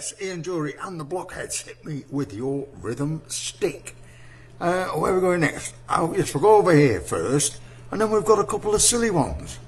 yes, Ian Jury and the Blockheads, hit me with your rhythm stick. Where are we going next? Oh, yes, we'll go over here first, and then we've got a couple of silly ones.